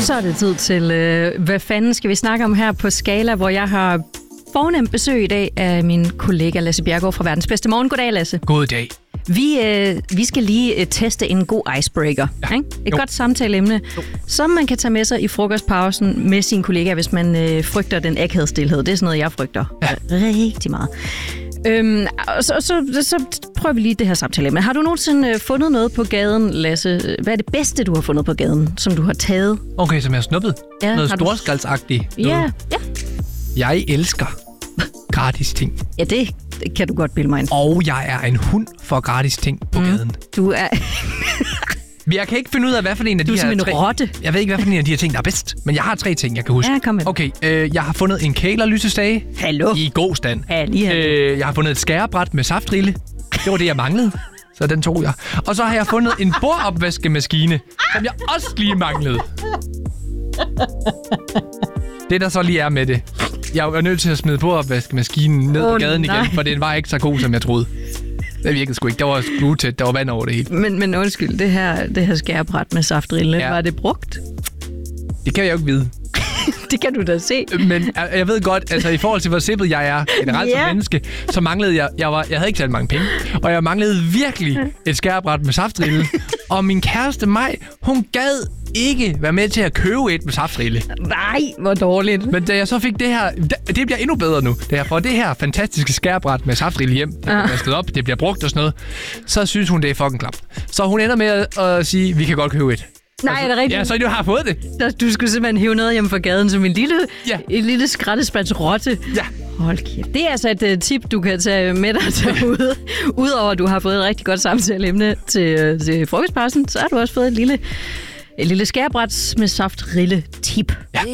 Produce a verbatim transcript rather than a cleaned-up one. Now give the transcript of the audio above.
Så er det tid til, øh, hvad fanden skal vi snakke om her på Skala, hvor jeg har fornemt besøg i dag af min kollega Lasse Bjerregaard fra Verdens Bedste Morgen. Goddag, Lasse. God dag. Vi, øh, vi skal lige øh, teste en god icebreaker. Ja. Ikke? Et jo. godt samtaleemne, jo. som man kan tage med sig i frokostpausen med sine kollegaer, hvis man øh, frygter den akavede stilhed. Det er sådan noget, jeg frygter ja. rigtig meget. Øhm, og så, så, så prøver vi lige det her samtaleemne. Har du nogensinde øh, fundet noget på gaden, Lasse? Hvad er det bedste, du har fundet på gaden, som du har taget? Okay, som jeg har snuppet? Ja, noget har storskaldsagtigt? Du... Ja, ja. Jeg elsker gratis ting. Ja, det, det kan du godt bilde mig ind. Og jeg er en hund for gratis ting på mm. gaden. Du er... Men jeg kan ikke finde ud af, hvad for en af du de her tre... tre... rotte. Jeg ved ikke, hvad for en af de her ting, der er bedst. Men jeg har tre ting, jeg kan huske. Ja, kom med. Okay, øh, jeg har fundet en kælerlysestage. Hallo. I god stand. Ja, lige øh, jeg har fundet et skærebræt med saftrille. Det var det, jeg manglede. Så den tog jeg. Og så har jeg fundet en bordopvaskemaskine, som jeg også lige manglede. Det, der så lige er med det. Jeg var nødt til at smide bordopvaskemaskinen ned oh, på gaden nej. igen, for den var ikke så god, som jeg troede. Det virkede sgu ikke. Der var skruetæt, der var vand over det hele. Men, men undskyld, det her, det her skærebræt med saftrille, ja. var det brugt? Det kan jeg jo ikke vide. Det kan du da se. Men jeg ved godt, altså i forhold til, hvor sippet jeg er generelt yeah. som menneske, så manglede jeg, jeg, var, jeg havde ikke særlig mange penge, og jeg manglede virkelig et skærebræt med saftrille. Og min kæreste Maj, hun gad ikke være med til at købe et med saftrille. Nej, hvor dårligt. Men da jeg så fik det her, det bliver endnu bedre nu, da jeg får det her fantastiske skærebræt med saftrille hjem, der er vasket op, det bliver brugt og sådan noget, så synes hun, det er fucking klamt. Så hun ender med at, at sige, vi kan godt købe et. Nej, altså, er det rigtigt? Ja, så du har fået det. Du skulle simpelthen hive noget hjemme fra gaden som en lille, ja. en lille skrættespandsrotte. Ja. Hold kæft. Det er altså et uh, tip, du kan tage med dig derude. Udover at du har fået et rigtig godt samtaleemne til, uh, til frokostpausen, så har du også fået et lille, et lille skærebræt med saftrille tip. Ja.